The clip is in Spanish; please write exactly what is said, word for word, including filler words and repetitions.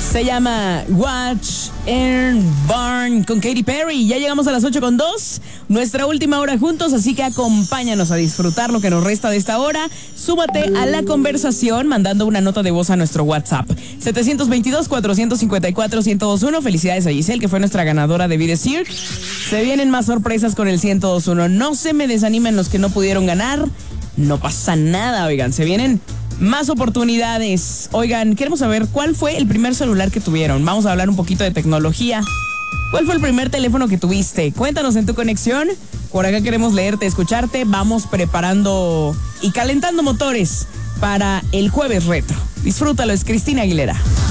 Se llama Watch and Burn con Katy Perry. Ya llegamos a las ocho con dos, nuestra última hora juntos, así que acompáñanos a disfrutar lo que nos resta de esta hora. Súmate a la conversación mandando una nota de voz a nuestro WhatsApp. setecientos veintidós, cuatrocientos cincuenta y cuatro, ciento veintiuno. Felicidades a Giselle, que fue nuestra ganadora de Be The Cirque. Se vienen más sorpresas con el ciento veintiuno. No se me desanimen los que no pudieron ganar. No pasa nada, oigan, se vienen más oportunidades. Oigan, queremos saber cuál fue el primer celular que tuvieron. Vamos a hablar un poquito de tecnología. ¿Cuál fue el primer teléfono que tuviste? Cuéntanos en tu conexión. Por acá queremos leerte, escucharte. Vamos preparando y calentando motores para el jueves retro. Disfrútalo, es Cristina Aguilera.